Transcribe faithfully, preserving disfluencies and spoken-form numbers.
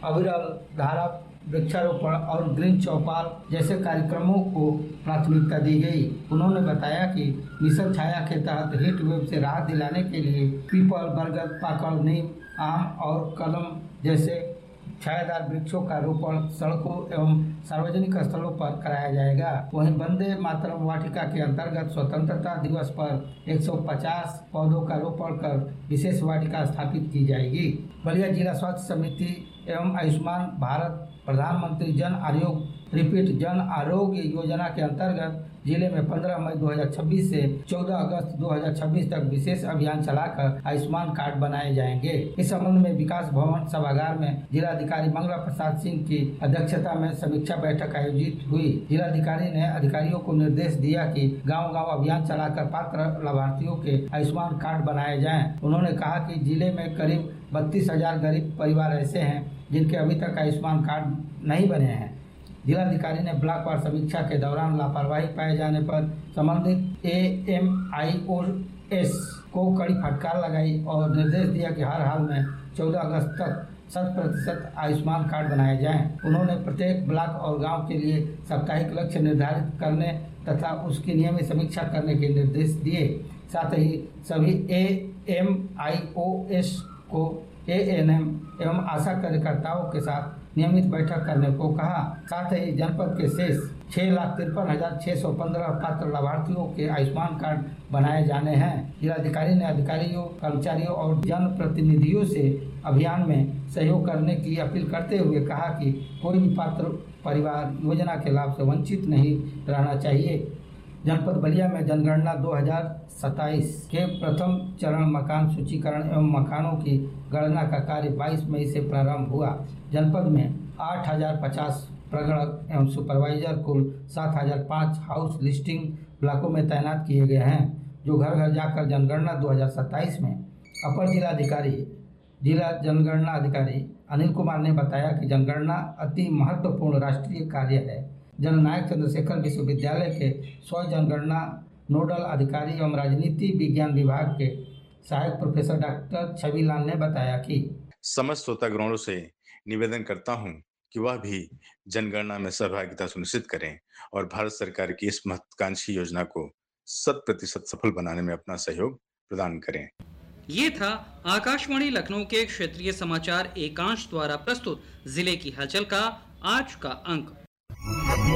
अविरल धारा वृक्षारोपण और ग्रीन चौपाल जैसे कार्यक्रमों को प्राथमिकता दी गई। उन्होंने बताया कि मिशन छाया के तहत हीट वेव से राहत दिलाने के लिए पीपल, बरगद, पाकड़, नीम, आम और कलम जैसे छायादार वृक्षों का रोपण सड़कों एवं सार्वजनिक स्थलों पर कराया जाएगा। वहीं वंदे मातरम वाटिका के अंतर्गत स्वतंत्रता दिवस पर एक सौ पचास पौधों का रोपण कर विशेष वाटिका स्थापित की जाएगी। बलिया जिला स्वास्थ्य समिति एवं आयुष्मान भारत प्रधानमंत्री जन आरोग्य रिपीट जन आरोग्य योजना के अंतर्गत जिले में पंद्रह मई दो हज़ार छब्बीस से चौदह अगस्त दो हज़ार छब्बीस तक विशेष अभियान चलाकर आयुष्मान कार्ड बनाए जाएंगे। इस संबंध में विकास भवन सभागार में जिलाधिकारी मंगला प्रसाद सिंह की अध्यक्षता में समीक्षा बैठक आयोजित हुई। जिलाधिकारी ने अधिकारियों को निर्देश दिया कि गाँव-गाँव अभियान चलाकर पात्र लाभार्थियों के आयुष्मान कार्ड बनाए जाएं। उन्होंने कहा कि जिले में करीब बत्तीस हजार गरीब परिवार ऐसे हैं जिनके अभी तक आयुष्मान कार्ड नहीं बने हैं। जिलाधिकारी ने ब्लॉक वार समीक्षा के दौरान लापरवाही पाए जाने पर संबंधित A M I O S को कड़ी फटकार लगाई और निर्देश दिया कि हर हाल में चौदह अगस्त तक शत प्रतिशत आयुष्मान कार्ड बनाए जाएं। उन्होंने प्रत्येक ब्लॉक और गांव के लिए साप्ताहिक लक्ष्य निर्धारित करने तथा उसकी नियमित समीक्षा करने के निर्देश दिए। साथ ही सभी A M I O S को ए एन एम एवं आशा कार्यकर्ताओं के साथ नियमित बैठक करने को कहा। साथ ही जनपद के शेष छह लाख तिरपन हजार छह सौ पंद्रह पात्र लाभार्थियों के आयुष्मान कार्ड बनाए जाने हैं। जिलाधिकारी ने अधिकारियों, कर्मचारियों और जनप्रतिनिधियों से अभियान में सहयोग करने की अपील करते हुए कहा कि कोई भी पात्र परिवार योजना के लाभ से वंचित नहीं रहना चाहिए। जनपद बलिया में जनगणना दो हज़ार सत्ताईस के प्रथम चरण मकान सूचीकरण एवं मकानों की गणना का कार्य बाईस मई से प्रारंभ हुआ। जनपद में आठ हजार पचास प्रगणक एवं सुपरवाइजर कुल सात हजार पाँच हाउस लिस्टिंग ब्लॉकों में तैनात किए गए हैं, जो घर घर जाकर जनगणना दो हज़ार सत्ताईस में अपर जिलाधिकारी जिला जनगणना अधिकारी अनिल कुमार ने बताया कि जनगणना अति महत्वपूर्ण राष्ट्रीय कार्य है। जननायक चंद्रशेखर विश्वविद्यालय के स्व जनगणना नोडल अधिकारी एवं राजनीति विज्ञान विभाग के सहायक प्रोफेसर डॉक्टर छविलाल ने बताया कि समस्त श्रोतागणों से निवेदन करता हूं कि वह भी जनगणना में सहभागिता सुनिश्चित करें और भारत सरकार की इस महत्वाकांक्षी योजना को शत प्रतिशत सफल बनाने में अपना सहयोग प्रदान करें। ये था आकाशवाणी लखनऊ के क्षेत्रीय समाचार एकांश द्वारा प्रस्तुत जिले की हलचल का आज का अंक।